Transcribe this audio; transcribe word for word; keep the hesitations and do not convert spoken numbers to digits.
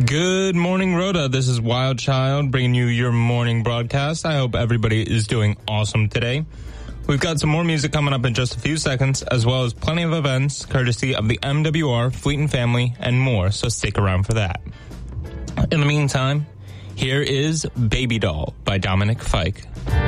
Good morning, Rhoda. This is Wild Child bringing you your morning broadcast. I hope everybody is doing awesome today. We've got some more music coming up in just a few seconds, as well as plenty of events courtesy of the M W R, Fleet and Family, and more, so stick around for that. In the meantime, here is Baby Doll by Dominic Fike.